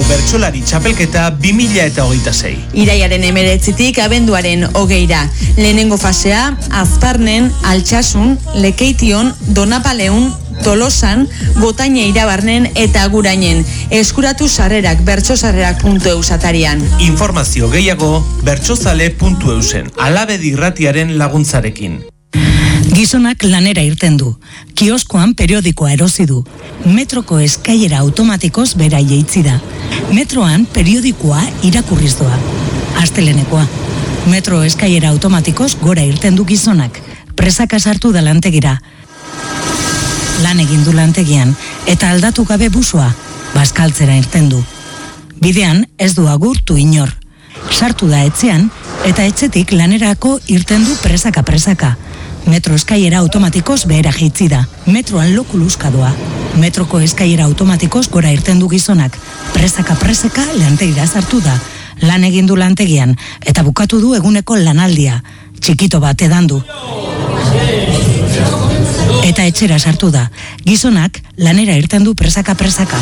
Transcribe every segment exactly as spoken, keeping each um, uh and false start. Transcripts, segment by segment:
bertsolari txapelketa bi mila eta hogeita sei. Iraiaren hemeretzitik abenduaren hogeira. Lehenengo fasea, Azparnen, Altsasun, Lekeition, Donapaleun, Tolosan, Gotaine Irabarnen eta Agurainen. Eskuratu sarrerak bertsosarrerak puntu eus atarian. Informazio gehiago bertsozale puntu eusen, Alabedi irratiaren laguntzarekin. Gizonak lanera irten du. Kioskoan periodikoa erosi du. Metroko eskailera automatikoz bera jeitzi da. Metroan periodikoa irakurriz doa. Astelenekoa. Metro eskailera automatikoz gora irten du gizonak. Presaka sartu da lantegira. Lan egin du lantegian eta aldatu gabe busua, bazkaltzera irten du. Bidean ez du agurtu inor. Sartu da etxean eta etxetik lanerako irten du presaka presaka. Metro eskailera automatikoz behera jeitzi da. Metroan lokuluzka doa. Metroko eskailera automatikoz gora irten du gizonak. Presaka presaka lantegira sartu da. Lan egin du lantegian eta bukatu du eguneko lanaldia. Txikito bat edan du. Eta etxera sartu da. Gizonak lanera irten du presaka presaka.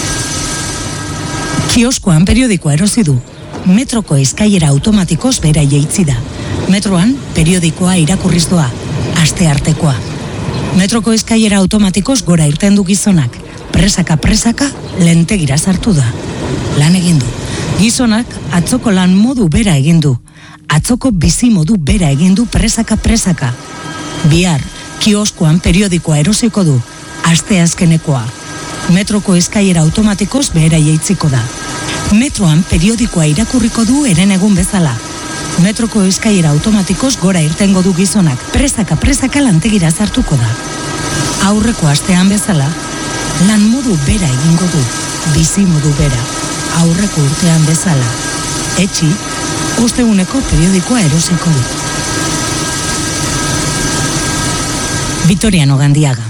Kioskoan periodikoa erosi du. Metroko eskailera automatikoz bera jeitzi da. Metroan periodikoa irakurriz doa. Aste artekoa. Metroko eskailera automatikoz gora irten du gizonak. Presaka presaka lentegira sartu da. Lan egin du. Gizonak atzoko lan modu bera egin du. Atzoko bizi modu bera egin du presaka presaka. Bihar kioskoan periodikoa erosiko du. Aste azkenekoa. Metroko eskailera automatikoz behera jeitziko da. Metroan periodikoa irakurriko du eren egun bezala. Metroko eskailera automatikoz gora irtengo du gizonak. Presaka presaka lantegira sartuko da. Aurreko astean bezala, lan modu bera egingo du. Bizi modu bera. Aurreko urtean bezala. Etxi, osteguneko periodikoa erosiko du. Vitoriano Gandiaga.